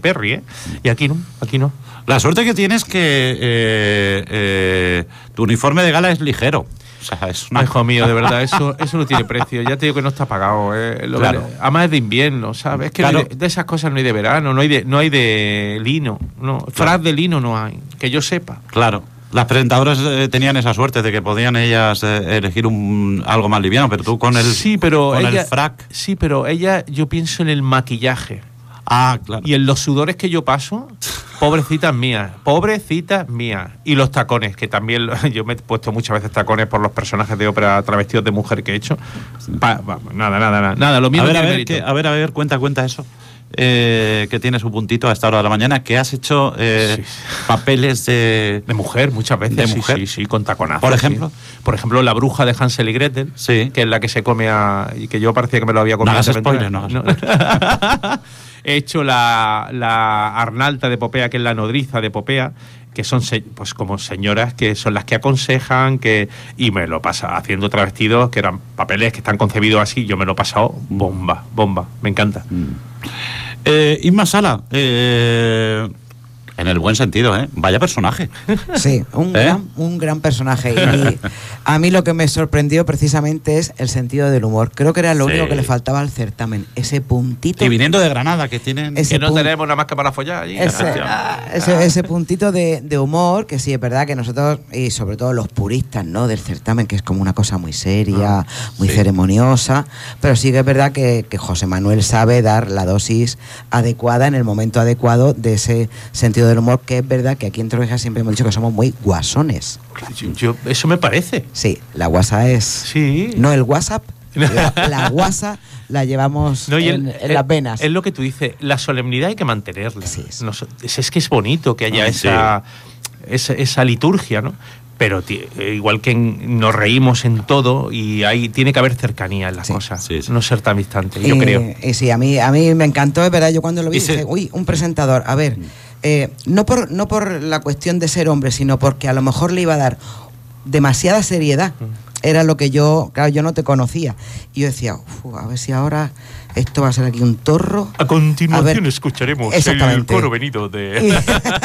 Perry, ¿eh? Y aquí no. La suerte que tienes que tu uniforme de gala es ligero. O sea, es una... Hijo mío, de verdad, eso no tiene precio. Ya te digo que no está pagado. Claro. Además es de invierno, ¿sabes? Es que claro. no de esas cosas no hay de verano, no hay de lino. No, claro. Fraz de lino no hay, que yo sepa. Claro. Las presentadoras tenían esa suerte de que podían ellas elegir algo más liviano, pero tú con el, el frac... Sí, pero ella, yo pienso en el maquillaje. Ah, claro. Y en los sudores que yo paso, pobrecitas mías. Y los tacones, que también yo me he puesto muchas veces tacones por los personajes de ópera travestidos de mujer que he hecho. Nada, lo mío no tiene mérito. A ver, cuenta eso. Que tiene su puntito a esta hora de la mañana, que has hecho papeles de mujer muchas veces. De mujer. Sí, con taconazos. Por ejemplo. Sí. Por ejemplo, la bruja de Hansel y Gretel, que es la que se come y que yo parecía que me lo había comido. No hagas spoilers, no. He hecho la Arnalta de Popea, que es la nodriza de Popea, que son pues como señoras que son las que aconsejan, y me lo pasa haciendo travestidos, que eran papeles que están concebidos así, yo me lo he pasado bomba, me encanta. Inma Sala, en el buen sentido, vaya personaje. Sí, un gran personaje. Y a mí lo que me sorprendió precisamente es el sentido del humor. Creo que era lo único que le faltaba al certamen, ese puntito. Y viniendo de Granada, que tienen... Que no tenemos nada más que para follar allí. Ese puntito de humor, que sí, es verdad que nosotros, y sobre todo los puristas, ¿no?, del certamen, que es como una cosa muy seria, muy ceremoniosa, pero sí que es verdad que José Manuel sabe dar la dosis adecuada en el momento adecuado de ese sentido del humor, que es verdad que aquí en Torrevieja siempre hemos dicho que somos muy guasones. Eso me parece. Sí, la guasa es... Sí. No el WhatsApp, la guasa la llevamos en las venas. Es lo que tú dices, la solemnidad hay que mantenerla. Sí, es que es bonito que haya esa liturgia, ¿no? Pero igual que nos reímos en todo, y ahí tiene que haber cercanía en las cosas, no ser tan distante, yo creo. Y sí, a mí me encantó, es verdad, yo cuando lo vi dije, uy, un presentador, a ver, no por la cuestión de ser hombre, sino porque a lo mejor le iba a dar demasiada seriedad. Era lo que yo no te conocía. Y yo decía, a ver si ahora esto va a ser aquí un torro. A continuación escucharemos el coro venido de...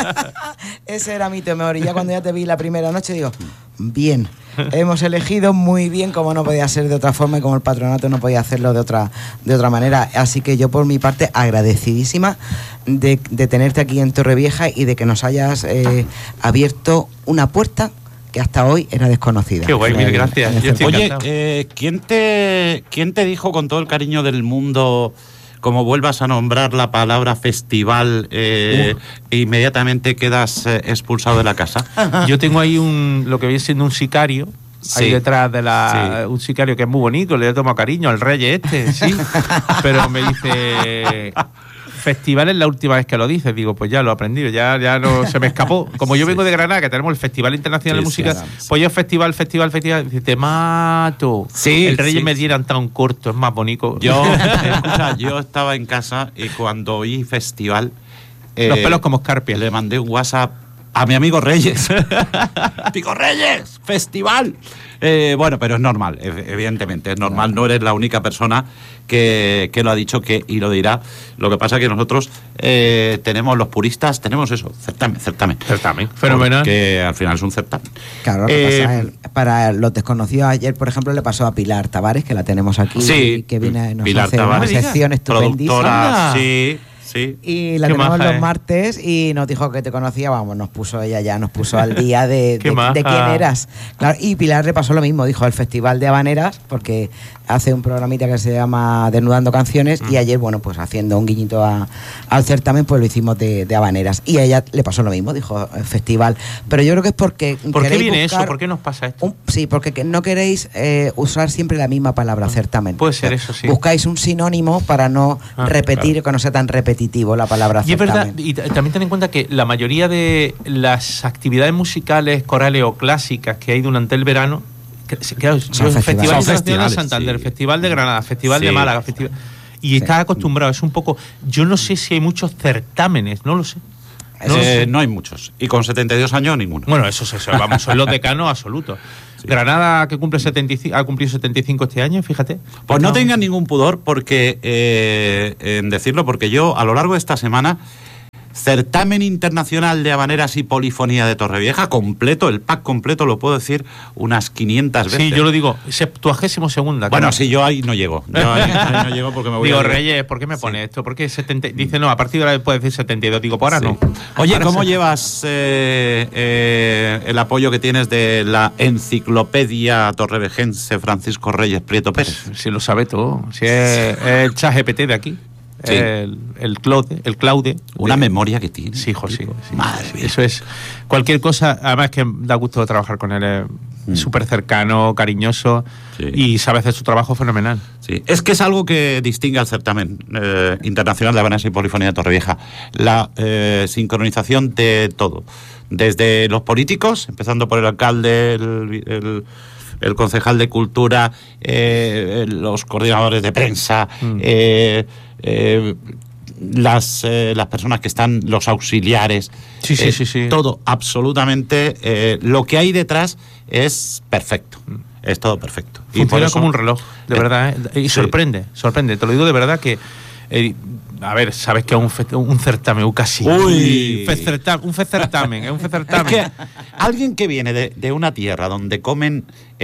Ese era mi temor. Y ya cuando ya te vi la primera noche digo, bien, hemos elegido muy bien, como no podía ser de otra forma y como el patronato no podía hacerlo de otra manera. Así que yo por mi parte agradecidísima de tenerte aquí en Torrevieja y de que nos hayas abierto una puerta que hasta hoy era desconocida. Qué guay, mil gracias. Oye, ¿quién te dijo con todo el cariño del mundo, como vuelvas a nombrar la palabra festival, e inmediatamente quedas expulsado de la casa? Yo tengo ahí lo que viene siendo un sicario. Ahí detrás de un sicario que es muy bonito, le he tomado cariño al rey sí. Pero me dice... Festival es la última vez que lo dices, digo, pues ya lo he aprendido, ya no se me escapó. Como yo vengo de Granada, que tenemos el Festival Internacional de Música, pues yo festival, dice, te mato. El Reyes me dieran tan corto, es más bonito. Yo estaba en casa y cuando oí festival, los pelos como escarpias. Le mandé un WhatsApp a mi amigo Reyes. Digo, Reyes, festival. Bueno, pero es normal, evidentemente, es normal, no eres la única persona que lo ha dicho y lo dirá. Lo que pasa es que nosotros tenemos, los puristas, tenemos eso, certamen. Fenomenal. Que al final es un certamen. Claro, lo que pasa es, para los desconocidos, ayer, por ejemplo, le pasó a Pilar Tavares, que la tenemos aquí, que viene, nos Pilar hace Tavares, una sección estupendísima. Productora, Y la tenemos los martes y nos dijo que te conocía, nos puso al día de quién eras. Claro, y Pilar le pasó lo mismo, dijo el Festival de Habaneras, porque hace un programita que se llama Desnudando Canciones, y ayer, pues haciendo un guiñito al certamen, pues lo hicimos de habaneras. Y a ella le pasó lo mismo, dijo festival. Pero yo creo que es porque... ¿Por qué viene eso? ¿Por qué nos pasa esto? Sí, porque no queréis usar siempre la misma palabra, certamen. Puede ser eso, sí. Buscáis un sinónimo para no repetir, que no sea tan repetitivo la palabra certamen. Y es verdad, y también ten en cuenta que la mayoría de las actividades musicales, corales o clásicas que hay durante el verano, claro, son Festival Internacional de Santander, Festival de Granada, Festival de Málaga, y está acostumbrado, es un poco... Yo no sé si hay muchos certámenes, no lo sé. No hay muchos, y con 72 años ninguno. Bueno, eso vamos, son los decanos absolutos. Granada, que cumple 75, ha cumplido 75 este año, fíjate. Pues no tengan ningún pudor en decirlo, porque yo a lo largo de esta semana Certamen Internacional de Habaneras y Polifonía de Torrevieja, completo, el pack completo, lo puedo decir unas 500 veces. Sí, yo lo digo, 72ª. Bueno, sí, yo ahí no llego. Yo ahí no llego porque me voy digo, Reyes, ¿por qué me pone esto? ¿Por qué 70? Dice, no, a partir de ahora puedes decir 72. Digo, por ahora no. Oye, ahora ¿cómo llevas el apoyo que tienes de la enciclopedia torrevejense Francisco Reyes Prieto Pérez? Si lo sabe todo. Si es el ChatGPT de aquí. Sí. El Claude. Una memoria que tiene. Sí, hijo, sí. Madre mía. Eso es. Cualquier cosa, además que da gusto trabajar con él. Es súper cercano, cariñoso y sabe hacer su trabajo fenomenal. Sí. Es que es algo que distingue al certamen internacional de Habaneras y Polifonía de Torrevieja. La sincronización de todo. Desde los políticos, empezando por el alcalde, el concejal de Cultura, los coordinadores de prensa, las personas que están, los auxiliares, sí. Todo, absolutamente, lo que hay detrás es perfecto, es todo perfecto. Funciona y por eso, como un reloj, de verdad, y sorprende, te lo digo de verdad que... a ver, sabes que es un certamen, casi. Uy. Un certamen. Es que alguien que viene de una tierra donde comen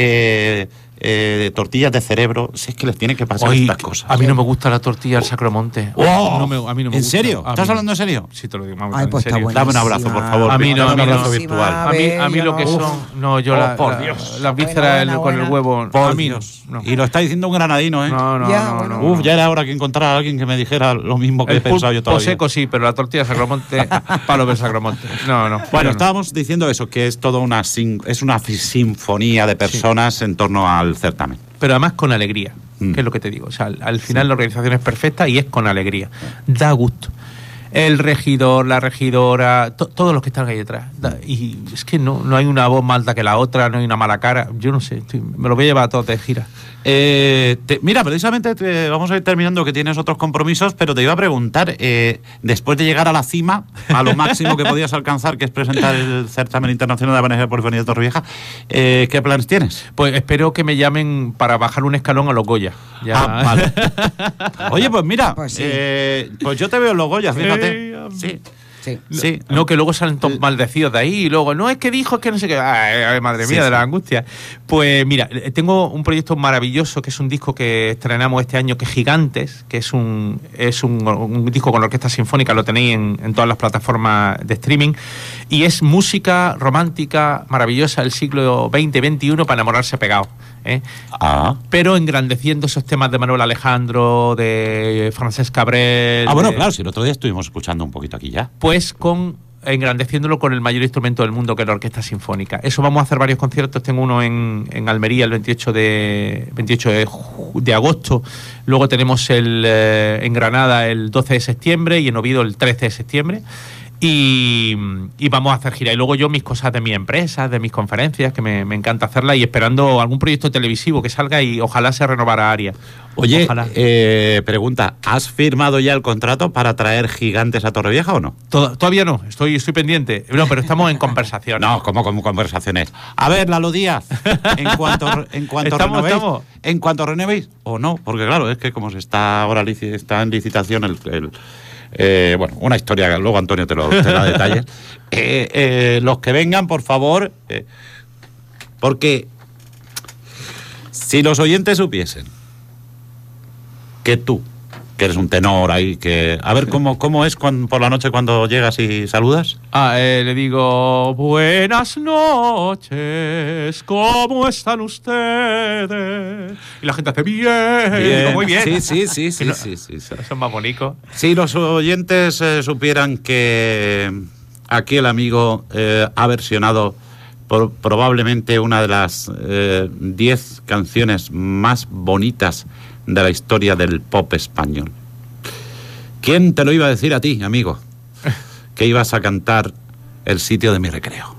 tortillas de cerebro, si es que les tiene que pasar estas cosas. A mí no me gusta la tortilla al Sacromonte. Oh, a mí no me ¿En gusta. serio? ¿Estás hablando en serio? Sí, te lo digo. Ay, pues en serio. Dame un abrazo, por favor. A mí no, un abrazo virtual. A mí lo que son... No, yo por Dios. Las vísceras con el huevo... Por a mí Dios. no. Y lo está diciendo un granadino, ¿eh? No. Uf, ya era hora que encontrara a alguien que me dijera lo mismo que he pensado yo todavía. Seco sí, pero la tortilla de Sacromonte, palo del Sacromonte. No. Bueno, estábamos diciendo eso, que es toda una sinfonía de personas en torno al certamen. Pero además con alegría, que es lo que te digo. O sea, al final la organización es perfecta y es con alegría. Da gusto. El regidor, la regidora, todos los que están ahí detrás. Y es que no hay una voz más alta que la otra, no hay una mala cara. Yo no sé, me lo voy a llevar a todos de gira. Mira, precisamente vamos a ir terminando, que tienes otros compromisos, pero te iba a preguntar, después de llegar a la cima, a lo máximo que podías alcanzar, que es presentar el certamen internacional de Habaneras y Polifonía de Torrevieja, ¿qué planes tienes? Pues espero que me llamen para bajar un escalón a los Goya. Vale. Oye, pues mira, pues, sí. Pues yo te veo en los Goya, fíjate. Sí. No, que luego salen todos maldecidos de ahí y luego, no, es que dijo, es que no sé qué. Ay, madre mía, de la angustia. Pues mira, tengo un proyecto maravilloso que es un disco que estrenamos este año, que es Gigantes, que es un disco con la orquesta sinfónica, lo tenéis en todas las plataformas de streaming, y es música romántica maravillosa del siglo XX-XXI para enamorarse pegado. Pero engrandeciendo esos temas de Manuel Alejandro, de Francesc Cabrel. Bueno, claro, si el otro día estuvimos escuchando un poquito aquí ya. Pues engrandeciéndolo con el mayor instrumento del mundo, que es la orquesta sinfónica. Eso vamos a hacer varios conciertos. Tengo uno en Almería el 28 de agosto. Luego tenemos en Granada el 12 de septiembre y en Oviedo el 13 de septiembre. Y vamos a hacer gira. Y luego yo mis cosas de mi empresa, de mis conferencias, que me encanta hacerlas, y esperando algún proyecto televisivo que salga y ojalá se renovara Aria. Oye, pregunta, ¿has firmado ya el contrato para traer Gigantes a Torrevieja o no? Todavía no, estoy pendiente. No, pero estamos en conversación. No, ¿cómo conversaciones? A ver, Lalo Díaz, en cuanto renovéis o no, porque claro, es que como se está ahora está en licitación una historia que luego Antonio te la detalles. Los que vengan, por favor, porque si los oyentes supiesen que tú, que eres un tenor ahí, que a ver cómo es por la noche cuando llegas y saludas. Le digo, buenas noches, ¿cómo están ustedes? Y la gente hace bien. Digo, muy bien. Sí. Eso es más bonito. Si los oyentes supieran que aquí el amigo ha versionado probablemente una de las 10 canciones más bonitas de la historia del pop español. ¿Quién te lo iba a decir a ti, amigo? Que ibas a cantar El sitio de mi recreo.